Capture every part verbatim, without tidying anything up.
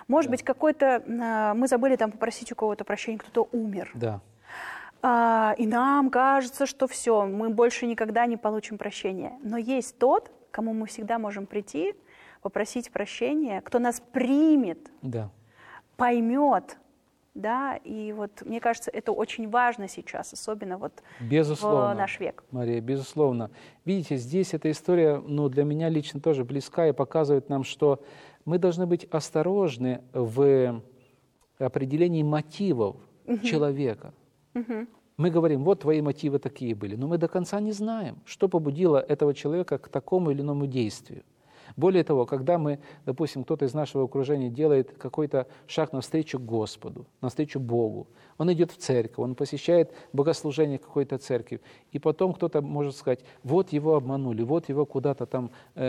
Может Да. быть, какой-то, а, мы забыли там попросить у кого-то прощения, кто-то умер. Да. А, и нам кажется, что все, мы больше никогда не получим прощения. Но есть тот, к кому мы всегда можем прийти, попросить прощения, кто нас примет, Да. поймет. Да? И вот мне кажется, это очень важно сейчас, особенно вот Безусловно, в наш век. Мария, безусловно. Видите, здесь эта история, ну, для меня лично тоже близка и показывает нам, что мы должны быть осторожны в определении мотивов человека. Мы говорим, вот твои мотивы такие были, но мы до конца не знаем, что побудило этого человека к такому или иному действию. Более того, когда мы, допустим, кто-то из нашего окружения делает какой-то шаг навстречу Господу, навстречу Богу, он идет в церковь, он посещает богослужение какой-то церкви, и потом кто-то может сказать, вот его обманули, вот его куда-то там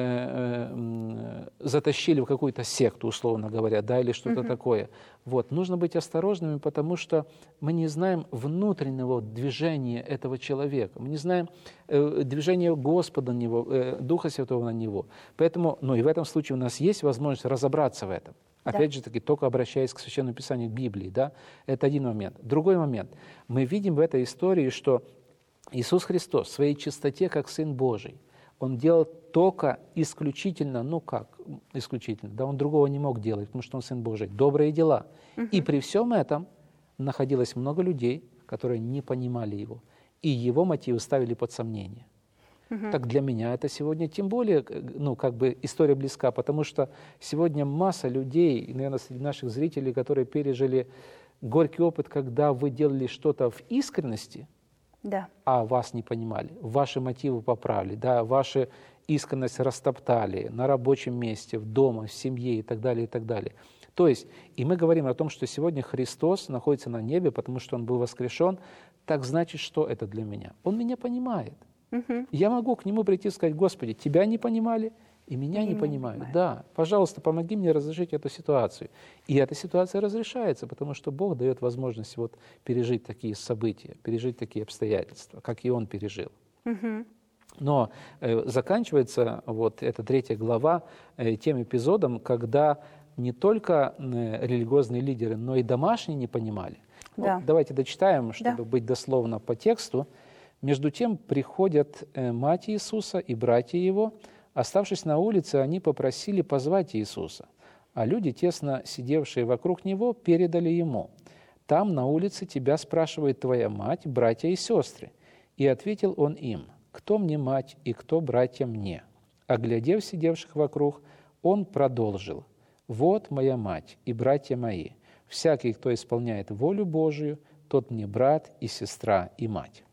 э, э, затащили в какую-то секту, условно говоря, да, или что-то mm-hmm. такое. Вот. Нужно быть осторожными, потому что мы не знаем внутреннего движения этого человека, мы не знаем э, движения Господа на него, э, Духа Святого на него. Поэтому, ну и в этом случае у нас есть возможность разобраться в этом. Опять да. же таки, только обращаясь к Священному Писанию, к Библии, да, это один момент. Другой момент. Мы видим в этой истории, что Иисус Христос в своей чистоте, как Сын Божий, Он делал только исключительно, ну как исключительно, да, Он другого не мог делать, потому что Он Сын Божий, добрые дела. Угу. И при всем этом находилось много людей, которые не понимали Его, и Его мотивы ставили под сомнение. Uh-huh. Так для меня это сегодня тем более, ну, как бы история близка, потому что сегодня масса людей, наверное, среди наших зрителей, которые пережили горький опыт, когда вы делали что-то в искренности, да. а вас не понимали, ваши мотивы поправили, да, вашу искренность растоптали на рабочем месте, в дома, в семье и так далее, и так далее. То есть, и мы говорим о том, что сегодня Христос находится на небе, потому что Он был воскрешен, так значит, что это для меня? Он меня понимает. Угу. Я могу к Нему прийти и сказать, Господи, Тебя не понимали, и меня и не понимают. понимают. Да, пожалуйста, помоги мне разрешить эту ситуацию. И эта ситуация разрешается, потому что Бог дает возможность вот пережить такие события, пережить такие обстоятельства, как и Он пережил. Угу. Но э, заканчивается вот эта третья глава э, тем эпизодом, когда не только э, религиозные лидеры, но и домашние не понимали. Да. Вот, давайте дочитаем, чтобы да. быть дословно по тексту. Между тем приходят мать Иисуса и братья Его. Оставшись на улице, они попросили позвать Иисуса, а люди, тесно сидевшие вокруг Него, передали Ему. «Там, на улице, тебя спрашивает твоя мать, братья и сестры». И ответил Он им, «Кто мне мать и кто братья мне?» Оглядев сидевших вокруг, Он продолжил, «Вот моя мать и братья мои. Всякий, кто исполняет волю Божию, тот мне брат и сестра и мать».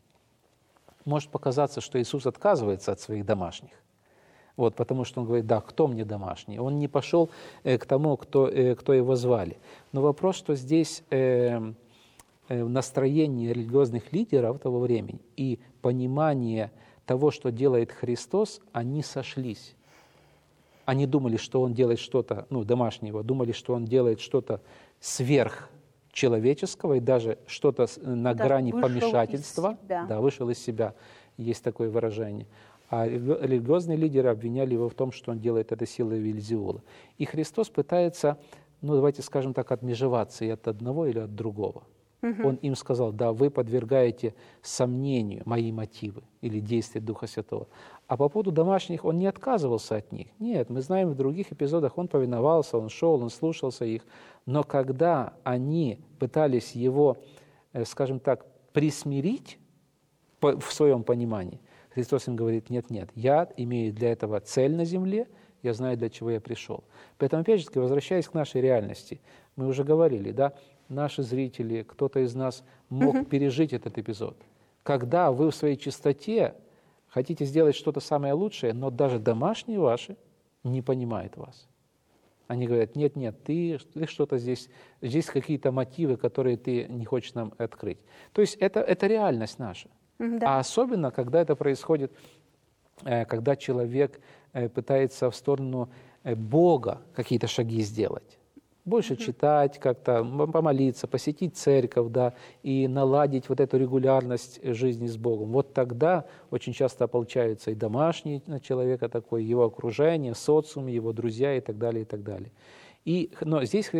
Может показаться, что Иисус отказывается от своих домашних. Вот, потому что Он говорит, да, кто мне домашний? Он не пошел э, к тому, кто, э, кто его звали. Но вопрос, что здесь э, э, настроение религиозных лидеров того времени и понимание того, что делает Христос, они сошлись. Они думали, что Он делает что-то, ну, домашнего, думали, что Он делает что-то сверх человеческого и даже что-то на да, грани помешательства, да, вышел из себя, есть такое выражение. А религиозные лидеры обвиняли Его в том, что Он делает это силой Вельзевула. И Христос пытается, ну давайте скажем так, отмежеваться и от одного или от другого. Угу. Он им сказал, да, вы подвергаете сомнению мои мотивы или действия Духа Святого. А по поводу домашних Он не отказывался от них. Нет, мы знаем, в других эпизодах Он повиновался, Он шел, Он слушался их. Но когда они пытались Его, скажем так, присмирить в своем понимании, Христос им говорит, нет-нет, я имею для этого цель на земле, я знаю, для чего я пришел. Поэтому, опять же, возвращаясь к нашей реальности, мы уже говорили, да, наши зрители, кто-то из нас мог uh-huh. пережить этот эпизод. Когда вы в своей чистоте хотите сделать что-то самое лучшее, но даже домашние ваши не понимают вас. Они говорят, нет-нет, ты, ты что-то здесь, здесь какие-то мотивы, которые ты не хочешь нам открыть. То есть это, это реальность наша. Да. А особенно, когда это происходит, когда человек пытается в сторону Бога какие-то шаги сделать. Больше mm-hmm. читать, как-то помолиться, посетить церковь, да, и наладить вот эту регулярность жизни с Богом. Вот тогда очень часто ополчаются и домашний на человека такой, его окружение, социум, его друзья и так далее, и так далее. И, но здесь